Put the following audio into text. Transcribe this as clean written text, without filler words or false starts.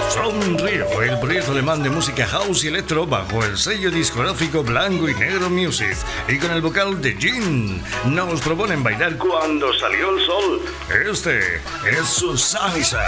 Son Río, el proyecto alemán de música house y electro bajo el sello discográfico Blanco y Negro Music, y con el vocal de Jin nos proponen bailar cuando salió el sol. Este es su salsa.